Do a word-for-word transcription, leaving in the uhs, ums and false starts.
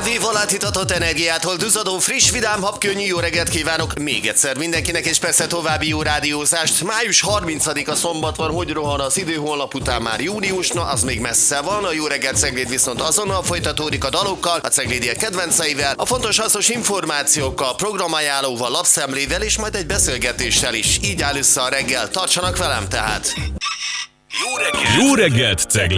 dévolátitatott energiától duzadó friss, vidám, habkönnyű jó reggelt kívánok még egyszer mindenkinek, és persze további jó rádiózást. május harmincadika szombat van, hogy rohan az idő, holnap után már június, na az még messze van. A jó reggelt Cegléd viszont azonnal folytatódik a dalokkal, a ceglédiek kedvenceivel, a fontos hasznos információkkal, programajánlóval, lapszemlével és majd egy beszélgetéssel is. Így áll össze a reggel, tartsanak velem tehát! Jó reggelt! Jó reggelt, Cegléd!